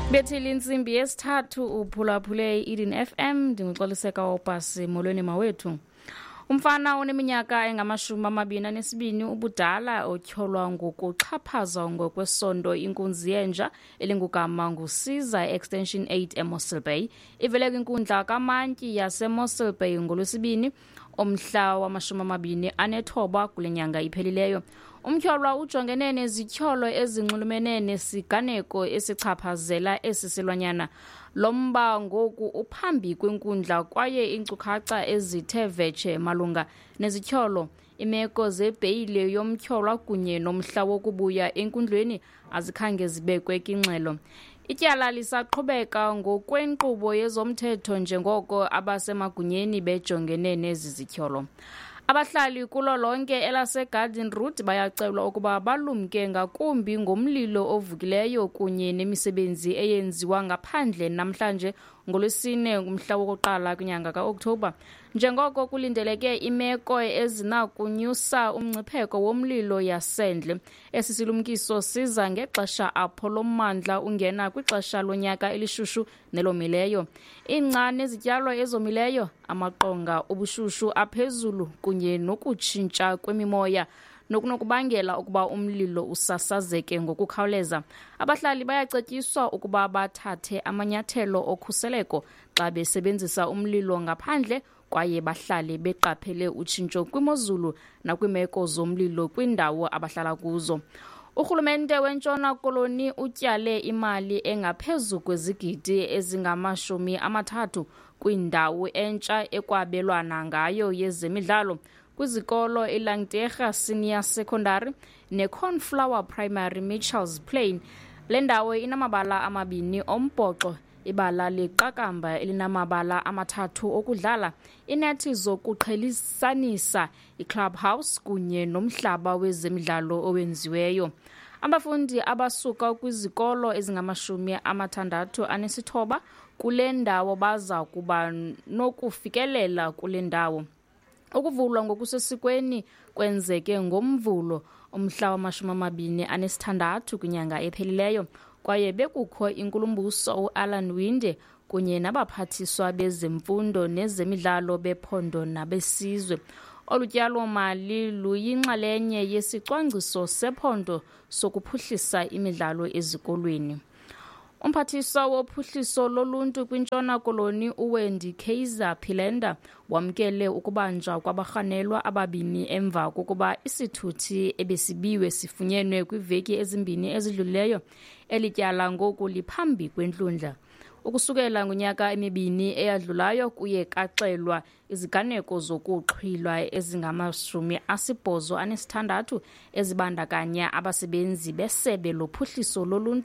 Bethile insimbi yesithathu uphulaphule Eden FM ndinguxoliseka opasi molweni mawethu. Umfana oneminyaka engama-22 ubudala otyholwa ngokuxhaphaza ngokwesondo inkunzi yenja elingugama nguSiza Extension 8 eMossel Bay ivele kwinkundla kaMantyi yaseMossel Bay ngolwesibini omhla wama-29 kule nyanga iphelileyo. Umtyholwa ujongene nezityholo ezinxulumene nesiganeko esichaphazela esi silwanyana. Lo mba ngoku uphambi kwenkundla kwaye iinkcukacha ezithe vetshe malunga nezityholo, imeko zebheyile yomtyholwa kunye nomhla wokubuya enkundleni azikhange zibekwe kwingxelo. Ityala lisaqhubeka ngokwenkqubo yezomthetho njengoko abasemagunyeni bejongene nezi zityholo. Abahlali kulo lonke elaseGarden Route bayacelwa ukuba balumke ngakumbi ngomlilo ovukileyo kunye nemisebenzi eyenziwa ngaphandle namhlanje ngolwesine ngumhla wokuqala kwinyanga kaOkthobha. Njengoko kulindeleke imeko ezinakunyusa umngcipheko womlilo yasendle. Esi silumkiso siza ngexesha apho lo mmandla ungena kwixesha lonyaka elishushu nelomileyo. Ingca nezityalo ezomileyo, amaqonga obushushu aphezulu kunye nokutshintsha kwemimoya nokunokubangela ukuba umlilo usasazeke ngokukhawuleza. Abahlali bayacetyiswa ukuba bathathe amanyathelo okhuseleko xa besebenzisa umlilo ngaphandle kwaye bahlale beqaphele utshintsho kwimozulu nakwimeko zomlilo kwindawo abahlala kuzo. Urhulumente wentshona koloni utyale imali engaphezu kwezigidi ezingama-30 kwindawo entsha ekwabelwana ngayo yezemidlalo kwizikolo iLangterra Senior Secondary neCornflower Primary Mitchells Plain. Le ndawo inamabala amabini ombhoxo, ibala leqakamba elinamabala 3 okudlala, inethi zokuqhelisanisa, iClubhouse kunye nomhlaba wezemidlalo owenziweyo. Abafundi abasuka kwizikolo ezingama-69 kule ndawo baza kuba nokufikelela kule ndawo. Ukuvulwa ngokusesikweni kwenzeke ngoMvulo umhla wama-26 kwinyanga ephelileyo kwaye bekukho inkulumbuso uAlan Winde kunye nabaphathiswa bezemfundo nezemidlalo bephondo nabesizwe. Olu tyalo-mali luyinxalenye yesicwangciso sephondo sokuphuhlisa imidlalo ezikolweni. Umphathiswa wophuhliso loluntu kwintshona koloni uWendy Kaiser Philander wamkele ukubanjwa kwabarhanelwa ababini emva kokuba isithuthi ebesibiwe sifunyenwe kwiveki ezimbini ezidlulileyo. Eli tyala ngoku liphambi kwentlundla. Ukusukela ngonyaka emibini eyadlulayo kuye kaxelwa iziganeko zokuxhwilwa ezingama-86 ezibandakanya abasebenzi besebe lophuhliso loluntu